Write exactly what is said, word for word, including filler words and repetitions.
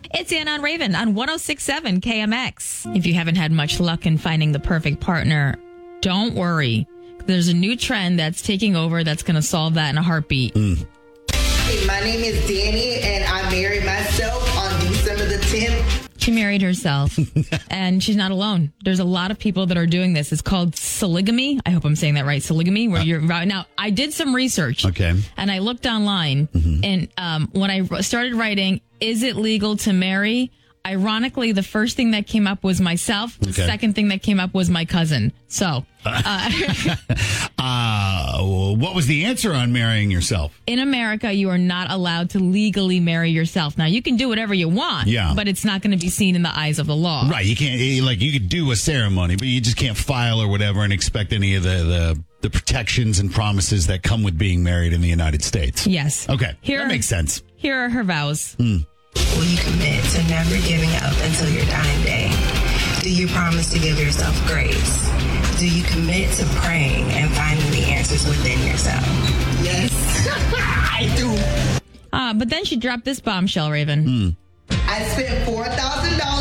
It's Ann on Raven on one oh six point seven K M X. If you haven't had much luck in finding the perfect partner, don't worry. There's a new trend that's taking over that's going to solve that in a heartbeat. Mm. Hey, my name is Danny, and I married myself on December the tenth. She married herself, and she's not alone. There's a lot of people that are doing this. It's called polygamy. I hope I'm saying that right. Polygamy, where you're now. I did some research, Okay. and I looked online, Mm-hmm. and um, when I started writing, "Is it legal to marry?" Ironically, the first thing that came up was myself. The Okay. second thing that came up was my cousin. So, uh, Uh, what was the answer on marrying yourself? in America, you are not allowed to legally marry yourself. Now, you can do whatever you want, Yeah. but it's not going to be seen in the eyes of the law. Right. You can't, eh, like, you could do a ceremony, but you just can't file or whatever and expect any of the, the, the protections and promises that come with being married in the United States. Yes. Okay. Here that are- makes sense. Here are her vows. Will you commit to never giving up until your dying day? Do you promise to give yourself grace? Do you commit to praying and finding the answers within yourself? Yes, I do. Uh, but then she dropped this bombshell, Raven. I spent four thousand dollars